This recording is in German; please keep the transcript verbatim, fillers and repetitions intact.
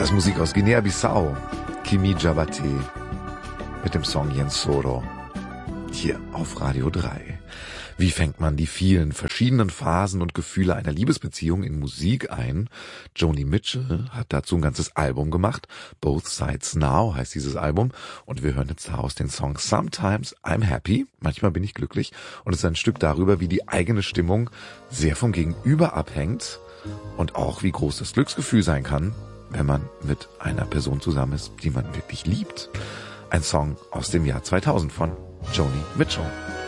Das ist Musik aus Guinea-Bissau. Kimi Jabate mit dem Song Yensoro. Hier auf Radio drei. Wie fängt man die vielen verschiedenen Phasen und Gefühle einer Liebesbeziehung in Musik ein? Joni Mitchell hat dazu ein ganzes Album gemacht. Both Sides Now heißt dieses Album. Und wir hören jetzt daraus den Song Sometimes I'm Happy. Manchmal bin ich glücklich. Und es ist ein Stück darüber, wie die eigene Stimmung sehr vom Gegenüber abhängt. Und auch wie groß das Glücksgefühl sein kann, wenn man mit einer Person zusammen ist, die man wirklich liebt. Ein Song aus dem Jahr zweitausend von Joni Mitchell.